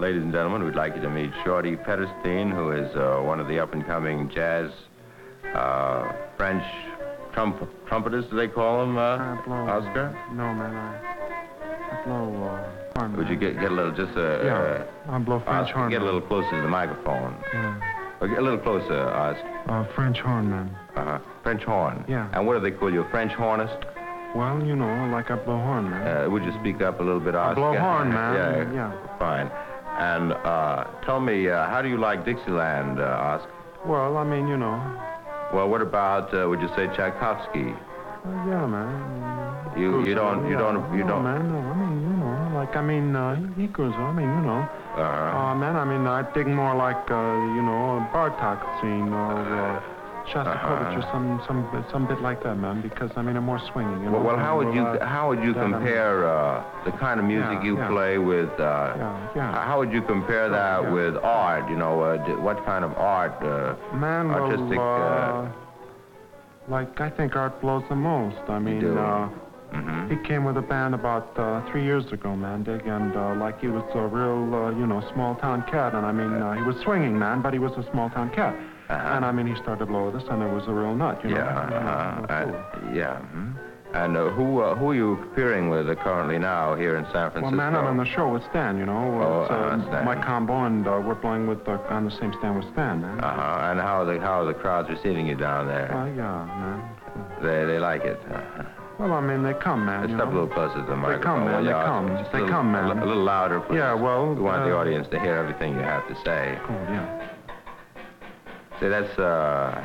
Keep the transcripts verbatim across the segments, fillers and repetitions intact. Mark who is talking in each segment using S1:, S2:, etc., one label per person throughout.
S1: ladies and gentlemen, we'd like you to meet Shorty Petterstein, who is uh, one of the up-and-coming jazz uh, French trump trumpeters, do they call them, uh,
S2: blow,
S1: Oscar?
S2: No, man, I, I blow uh, horn.
S1: Would you get, get a little, just a...
S2: Yeah,
S1: uh,
S2: I blow French
S1: Oscar,
S2: horn.
S1: get a
S2: man.
S1: little closer to the microphone.
S2: Yeah.
S1: Uh, get a little closer, Oscar.
S2: Uh, French horn, man.
S1: Uh-huh. French horn.
S2: Yeah.
S1: And what do they call you, a French hornist?
S2: Well, you know, like I blow horn, man.
S1: Uh, would you speak up a little bit, Oscar?
S2: I blow horn, man.
S1: Yeah,
S2: Yeah.
S1: Fine. And uh, tell me, uh, how do you like Dixieland, uh, Oscar?
S2: Well, I mean, you know.
S1: Well, what about, uh, would you say, Tchaikovsky?
S2: Uh, yeah, man.
S1: You you don't you
S2: yeah.
S1: don't you
S2: no,
S1: don't.
S2: man. No, I mean, you know, like I mean, uh, he, he goes. I mean, you know.
S1: Uh-huh.
S2: Uh, man, I mean, I dig more like, uh, you know, Bartok scene or uh, Shostakovich
S1: Uh-huh.
S2: or some some some bit like that, man. Because I mean, I'm more swinging. You know?
S1: Well, well, how would you
S2: Uh,
S1: how would you
S2: that, I mean-
S1: compare uh, the kind of music
S2: Yeah,
S1: you
S2: yeah.
S1: play with? Uh,
S2: Yeah, yeah.
S1: How would you compare that
S2: yeah.
S1: with art? You know, uh, d- what kind of art? Uh,
S2: Man,
S1: artistic,
S2: well, uh,
S1: uh,
S2: like I think art blows the most. I mean,
S1: do?
S2: uh,
S1: mhm.
S2: he came with a band about uh, three years ago, man, Dig, and uh, like he was a real, uh, you know, small town cat, and I mean, uh, he was swinging, man, but he was a small town cat,
S1: Uh-huh.
S2: and I mean, he started to blow with us, and it was a real nut, you know.
S1: Yeah,
S2: You know,
S1: uh,
S2: it was
S1: uh,
S2: cool.
S1: yeah. mhm. And uh, who uh, who are you appearing with uh, currently now here in San Francisco?
S2: Well, man, I'm on the show with Stan, you know.
S1: Oh,
S2: It's, uh,
S1: uh, Stan.
S2: my combo, and uh, we're playing with uh, on the same stand with Stan, man.
S1: Uh-huh. And how are the how are the crowds receiving you down there?
S2: Uh, yeah, man.
S1: They they like it. Uh-huh.
S2: Well, I mean, they come, man.
S1: Just
S2: you
S1: step a
S2: know?
S1: little closer to the microphone.
S2: come, man,
S1: will
S2: they
S1: you, Oscar?
S2: come.
S1: Just a
S2: They
S1: little-
S2: come, man.
S1: A, li- a little louder, please.
S2: Yeah, well,
S1: We want the
S2: uh,
S1: audience to hear everything you have to say.
S2: Cool, yeah.
S1: See, that's uh,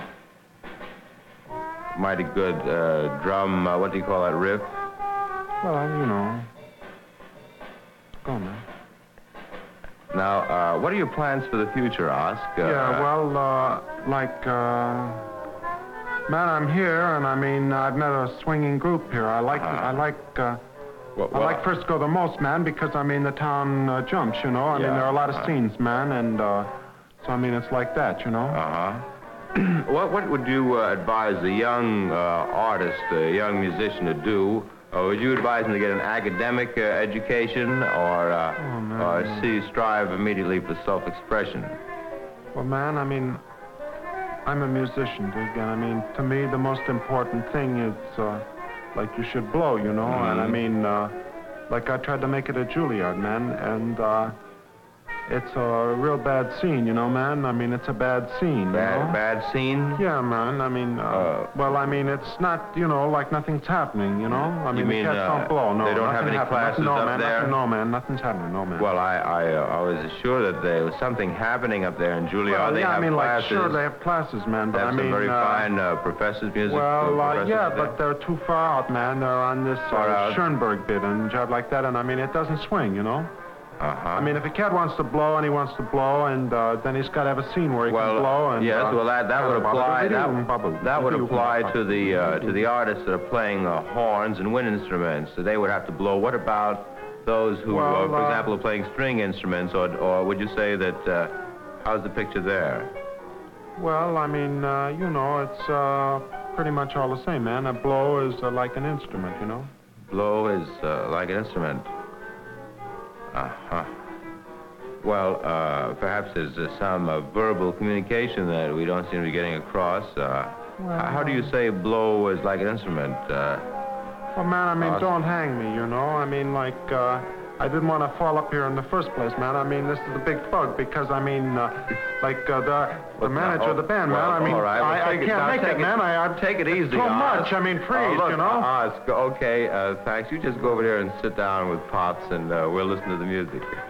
S1: mighty good uh, drum. Uh, what do you call that riff?
S2: Well, you know. Go, man.
S1: Now, uh, what are your plans for the future, Oscar?
S2: Yeah, well, uh, like, uh, man, I'm here, and I mean, I've met a swinging group here. I like,
S1: Uh-huh.
S2: I like, uh,
S1: Well,
S2: I
S1: well,
S2: like Frisco the most, man, because I mean, the town uh, jumps, you know. I
S1: Yeah,
S2: mean, there are a lot of
S1: uh-huh.
S2: scenes, man, and uh, so I mean, it's like that, you know.
S1: Uh-huh. what what would you uh, advise a young uh, artist, a young musician to do? Or would you advise him to get an academic uh, education, or uh,
S2: Oh, man.
S1: or see strive immediately for self-expression?
S2: Well, man, I mean, I'm a musician, Dig, and I mean, to me, the most important thing is, uh, like, you should blow, you know, and I
S1: Mhm.
S2: mean, uh, like, I tried to make it at Juilliard, man, and uh, it's a real bad scene, you know, man. I mean, it's a bad scene,
S1: Bad
S2: you know?
S1: bad scene?
S2: Yeah, man, I mean, uh,
S1: Uh,
S2: well, I mean, it's not, you know, like nothing's happening, you know? I mean,
S1: mean,
S2: the cats
S1: uh,
S2: don't blow, no.
S1: they don't have
S2: nothing
S1: any
S2: happens.
S1: classes
S2: no,
S1: up
S2: man,
S1: there?
S2: Nothing, no, man, nothing's happening, no, man.
S1: Well, I I, uh, I was assured that there was something happening up there in Juilliard.
S2: Well,
S1: they
S2: yeah,
S1: have
S2: I mean,
S1: classes.
S2: like, sure, they have classes, man,
S1: They
S2: but
S1: have
S2: I
S1: some
S2: mean,
S1: very
S2: uh,
S1: fine uh, professors, music
S2: well,
S1: uh,
S2: uh,
S1: professors
S2: yeah,
S1: there.
S2: but they're too far out, man. They're on this
S1: Far
S2: uh,
S1: out?
S2: Schoenberg bit and job like that, and I mean, it doesn't swing, you know?
S1: Uh-huh.
S2: I mean, if a cat wants to blow and he wants to blow, and uh, then he's got to have a scene where he
S1: well,
S2: can blow. And,
S1: yes,
S2: uh,
S1: well, that, that would apply. That, that would apply to the uh, to the artists that are playing uh, horns and wind instruments. So they would have to blow. What about those who,
S2: Well,
S1: uh, for
S2: uh,
S1: example, are playing string instruments, or or would you say that? Uh, how's the picture there?
S2: Well, I mean, uh, you know, it's uh, pretty much all the same, man. A blow is uh, like an instrument, you know?
S1: Blow is uh, like an instrument. Uh-huh. Well, uh, perhaps there's uh, some uh, verbal communication that we don't seem to be getting across. Uh,
S2: Well,
S1: how do you say blow is like an instrument? Uh,
S2: Well, man, I mean,
S1: Awesome.
S2: don't hang me, you know? I mean, like, uh, I didn't want to fall up here in the first place, man. I mean, this is a big bug because, I mean, uh, like, uh, the, the
S1: What's
S2: manager
S1: that?
S2: of the band,
S1: Well,
S2: man, I mean,
S1: all right. Well,
S2: I, I
S1: take it-
S2: can't
S1: now
S2: make
S1: take
S2: it,
S1: it-
S2: man. I, I
S1: Take it easy.
S2: too much.
S1: Oz.
S2: I mean, freeze,
S1: oh, look,
S2: you know?
S1: Oz, okay, uh, thanks. You just go over there and sit down with Pops, and uh, we'll listen to the music.